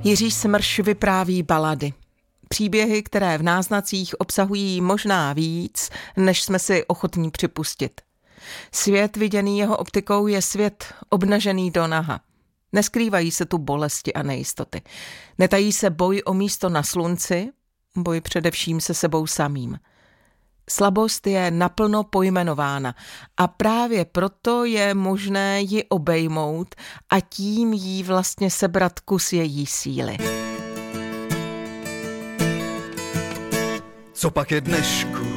Jiří Smrš vypráví balady. Příběhy, které v náznacích obsahují možná víc, než jsme si ochotní připustit. Svět viděný jeho optikou je svět obnažený do naha. Neskrývají se tu bolesti a nejistoty. Netají se boj o místo na slunci, boj především se sebou samým. Slabost je naplno pojmenována a právě proto je možné ji obejmout a tím jí vlastně sebrat kus její síly. Co pak je dnešku